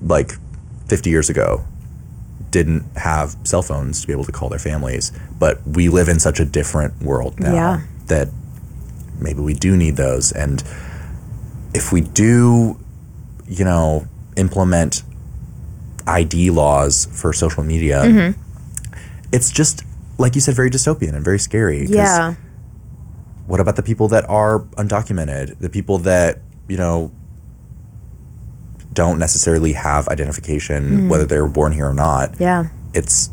like 50 years ago didn't have cell phones to be able to call their families, but we live in such a different world now that maybe we do need those. And if we do, implement ID laws for social media, it's just, like you said, very dystopian and very scary. Yeah. What about the people that are undocumented? The people that, don't necessarily have identification, whether they were born here or not. Yeah. It's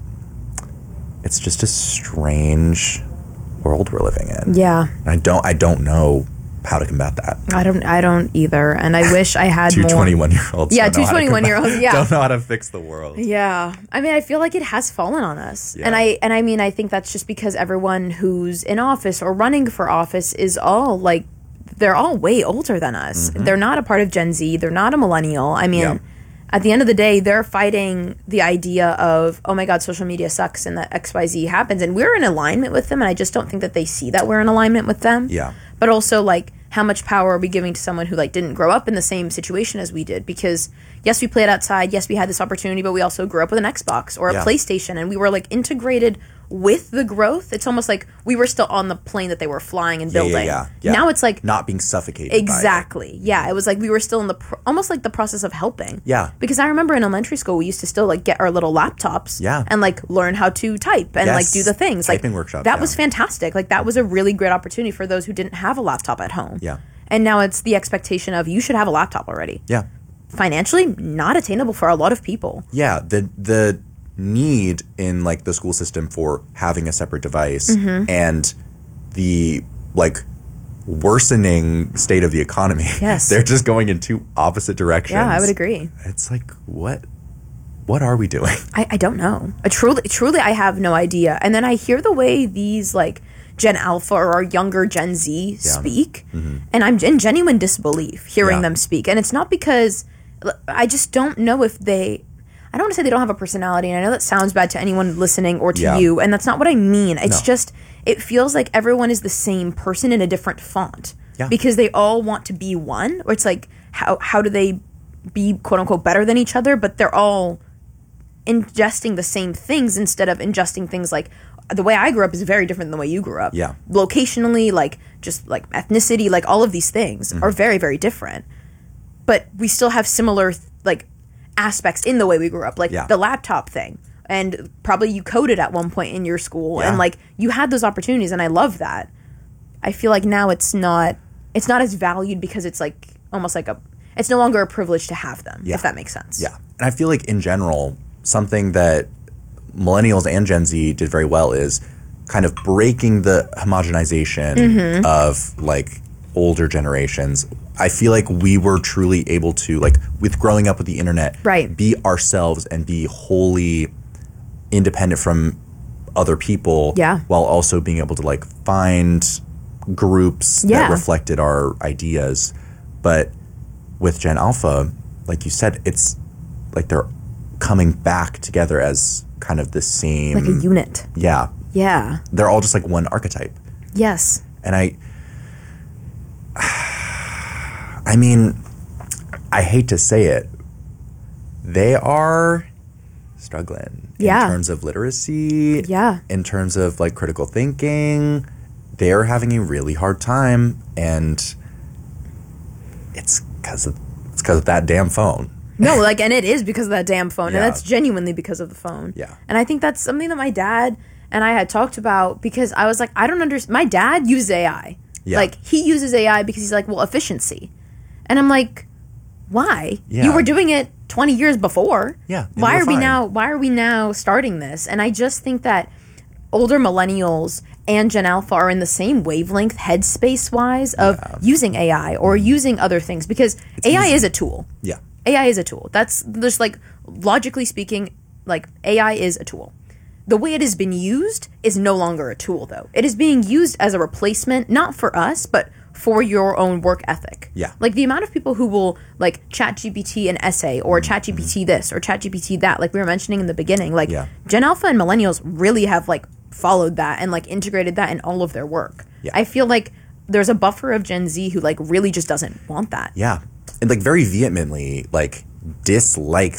just a strange world we're living in. Yeah. I don't know how to combat that. I don't either. And I wish I had two more. 21-year-olds. Yeah, two 21-year-olds. Yeah. Don't know how to fix the world. Yeah. I mean, I feel like it has fallen on us. Yeah. And I mean, I think that's just because everyone who's in office or running for office is all like, they're all way older than us. They're not a part of Gen Z. They're not a millennial. I mean, at the end of the day, they're fighting the idea of, oh my God, social media sucks and that XYZ happens. And we're in alignment with them. And I just don't think that they see that we're in alignment with them. Yeah. But also, like, how much power are we giving to someone who, like, didn't grow up in the same situation as we did? Because, yes, we played outside. Yes, we had this opportunity, but we also grew up with an Xbox or a PlayStation. And we were, like, integrated with the growth. It's almost like we were still on the plane that they were flying and building. Yeah. Now it's like not being suffocated. Exactly. Yeah. It was like we were still in the almost like the process of helping. Yeah. Because I remember in elementary school we used to still like get our little laptops. Yeah. And like learn how to type and like do the things. Typing like workshops. That was fantastic. Like that was a really great opportunity for those who didn't have a laptop at home. Yeah. And now it's the expectation of you should have a laptop already. Yeah. Financially, not attainable for a lot of people. Yeah. The need in like the school system for having a separate device and the like worsening state of the economy. Yes. They're just going in two opposite directions. Yeah, I would agree. It's like, what are we doing? I don't know. Truly, I have no idea. And then I hear the way these like Gen Alpha or younger Gen Z speak, and I'm in genuine disbelief hearing them speak. And it's not because I just don't know if they... I don't want to say they don't have a personality, and I know that sounds bad to anyone listening or to you, and that's not what I mean. It's just, it feels like everyone is the same person in a different font. Yeah. Because they all want to be one, or it's like, how do they be, quote-unquote, better than each other, but they're all ingesting the same things instead of ingesting things like, the way I grew up is very different than the way you grew up. Yeah. Locationally, like, just, like, ethnicity, like, all of these things are very, very different. But we still have similar, like, aspects in the way we grew up, like the laptop thing, and probably you coded at one point in your school, and like you had those opportunities, and I love that. I feel like now it's not as valued because it's like almost like it's no longer a privilege to have them, if that makes sense. Yeah. And I feel like in general, something that millennials and Gen Z did very well is kind of breaking the homogenization of like older generations. I feel like we were truly able to, like, with growing up with the internet, be ourselves and be wholly independent from other people, while also being able to, like, find groups that reflected our ideas. But with Gen Alpha, like you said, it's like they're coming back together as kind of the same... Like a unit. Yeah. Yeah. They're all just, like, one archetype. Yes. And I mean, I hate to say it, they are struggling in terms of literacy, in terms of like critical thinking. They are having a really hard time, and it's because of that damn phone. No, like, and it is because of that damn phone, and that's genuinely because of the phone. Yeah. And I think that's something that my dad and I had talked about, because I was like, I don't understand. My dad uses AI. Yeah. Like, he uses AI because he's like, well, efficiency. And I'm like, why? Yeah. You were doing it 20 years before. Yeah. Why are we now starting this? And I just think that older millennials and Gen Alpha are in the same wavelength, headspace wise, of using AI or using other things, because AI is a tool. Yeah. AI is a tool. That's just like, logically speaking, like, AI is a tool. The way it has been used is no longer a tool, though. It is being used as a replacement, not for us, but for your own work ethic. Yeah. Like, the amount of people who will, like, ChatGPT an essay, or ChatGPT this, or ChatGPT that, like we were mentioning in the beginning, like, Gen Alpha and millennials really have, like, followed that and, like, integrated that in all of their work. Yeah. I feel like there's a buffer of Gen Z who, like, really just doesn't want that. Yeah. And, like, very vehemently, like, dislikes